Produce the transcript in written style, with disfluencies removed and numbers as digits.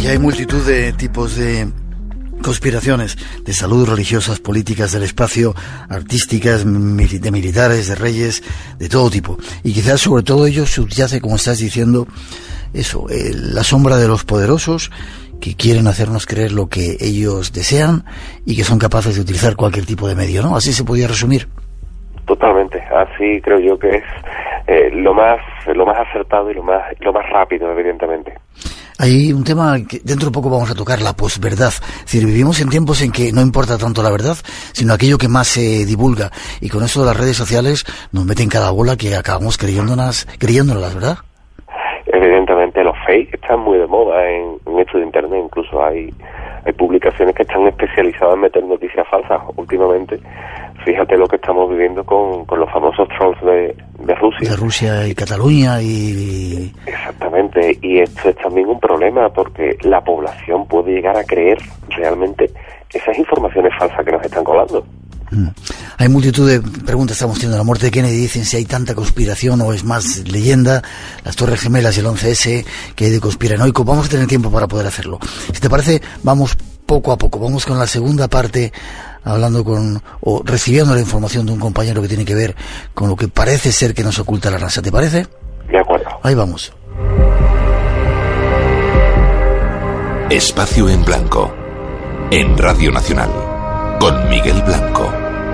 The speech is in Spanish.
Y hay multitud de tipos de conspiraciones de salud, religiosas, políticas, del espacio, artísticas, de militares, de reyes, de todo tipo. Y quizás sobre todo ello subyace, como estás diciendo, eso, la sombra de los poderosos que quieren hacernos creer lo que ellos desean y que son capaces de utilizar cualquier tipo de medio, ¿no? Así se podría resumir. Totalmente, así creo yo que es lo más acertado y lo más rápido, evidentemente. Hay un tema que dentro de poco vamos a tocar, la posverdad. Es decir, vivimos en tiempos en que no importa tanto la verdad, sino aquello que más se divulga. Y con eso de las redes sociales nos meten cada bola que acabamos creyéndolas, ¿verdad? Evidentemente los fake están muy de moda en esto de internet. Incluso hay publicaciones que están especializadas en meter noticias falsas últimamente. Fíjate lo que estamos viviendo con los famosos trolls de Rusia. De Rusia y Cataluña y... Exactamente, y esto es también un problema porque la población puede llegar a creer realmente esas informaciones falsas que nos están colando. Hay multitud de preguntas, estamos teniendo la muerte de Kennedy, dicen si hay tanta conspiración o es más leyenda, las Torres Gemelas y el 11S, que hay de conspiranoico. Vamos a tener tiempo para poder hacerlo. Si te parece, vamos poco a poco, vamos con la segunda parte, hablando o recibiendo la información de un compañero que tiene que ver con lo que parece ser que nos oculta la NASA. ¿Te parece? De acuerdo. Ahí vamos. Espacio en Blanco, en Radio Nacional, con Miguel Blanco.